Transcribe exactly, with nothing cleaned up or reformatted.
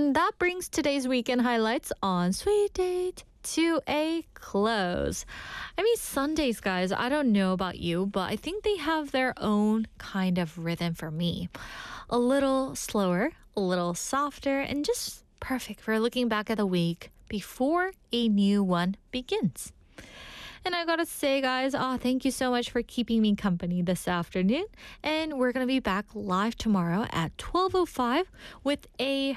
And that brings today's weekend highlights on Sweet Date to a close. I mean, Sundays, guys, I don't know about you, but I think they have their own kind of rhythm for me. A little slower, a little softer, and just perfect for looking back at the week before a new one begins. And I gotta say, guys, oh, thank you so much for keeping me company this afternoon. And we're gonna be back live tomorrow at twelve oh five with a